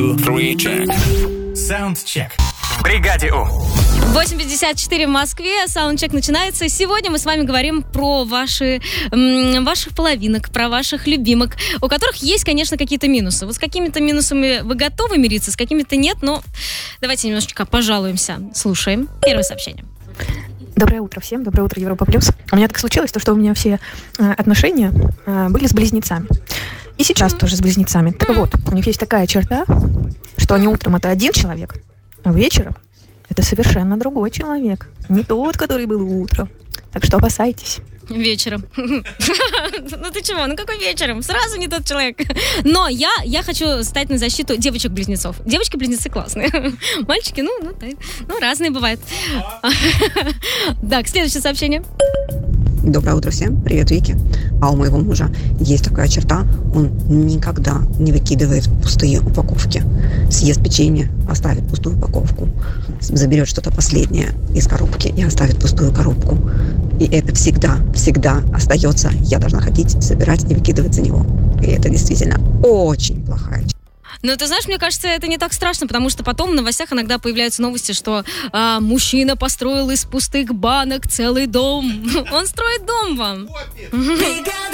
Three, check. Саундчек. В бригаде У. 8:54 в Москве, саундчек начинается. Сегодня мы с вами говорим про ваших половинок, про ваших любимок, у которых есть, конечно, какие-то минусы. Вот с какими-то минусами вы готовы мириться, с какими-то нет, но давайте немножечко пожалуемся. Слушаем первое сообщение. Доброе утро всем, доброе утро, Европа Плюс. У меня так случилось, что у меня все отношения были с близнецами. И сейчас тоже с близнецами. Так вот, у них есть такая черта, что они утром это один человек, а вечером это совершенно другой человек. Не тот, который был утром. Так что опасайтесь. Вечером. Ну ты чего? Ну какой вечером? Сразу не тот человек. Но я хочу стать на защиту девочек-близнецов. Девочки-близнецы классные. Мальчики, разные бывают. Так, следующее сообщение. Доброе утро всем. Привет, Вики. А у моего мужа есть такая черта. Он никогда не выкидывает пустые упаковки. Съест печенье, оставит пустую упаковку. Заберет что-то последнее из коробки и оставит пустую коробку. И это всегда остается. Я должна ходить, собирать и выкидывать за него. И это действительно очень плохая черта. Ну, ты знаешь, мне кажется, это не так страшно, потому что потом в новостях иногда появляются новости, что мужчина построил из пустых банок целый дом. Он строит дом вам.